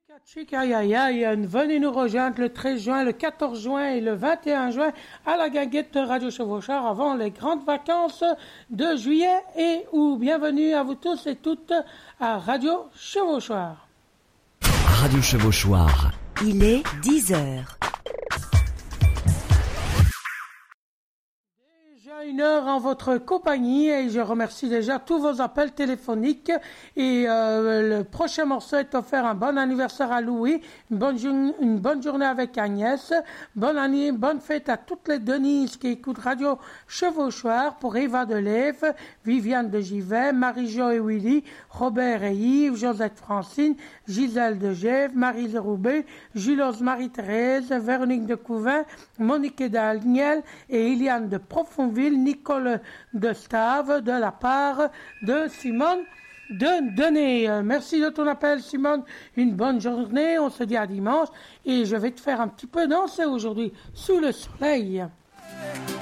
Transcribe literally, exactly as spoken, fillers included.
Chic, aïe aïe aïe, venez nous rejoindre le treize juin, le quatorze juin et le vingt et un juin à la guinguette Radio Chevaucheur avant les grandes vacances de juillet et août. Bienvenue à vous tous et toutes à Radio Chevauchoir. Radio Chevauchoir. Il est dix heures. Déjà une heure en votre compagnie et je remercie déjà tous vos appels téléphoniques et euh, le prochain morceau est offert un bon anniversaire à Louis, une bonne, jour- une bonne journée avec Agnès, bonne année, bonne fête à toutes les Denises qui écoutent Radio Chevauchoir, pour Eva Delève, Viviane de Givet, Marie-Jo et Willy, Robert et Yves, Josette Francine, Gisèle de Gève, Marie de Roubaix, Julos Marie-Thérèse, Véronique de Couvin, Monique Daniel et Iliane de Profonville, Nicole de Stave, de la part de Simone de Denet. Merci de ton appel, Simone. Une bonne journée. On se dit à dimanche. Et je vais te faire un petit peu danser aujourd'hui sous le soleil.